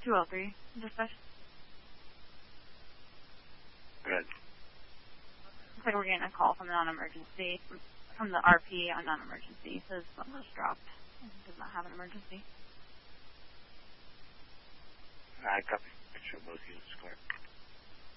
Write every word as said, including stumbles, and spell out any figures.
two oh three. Dispatch. Good. Looks like we're getting a call from the non-emergency, from the R P on non-emergency. It says something was dropped. It does not have an emergency. I copy. Picture of both units, square.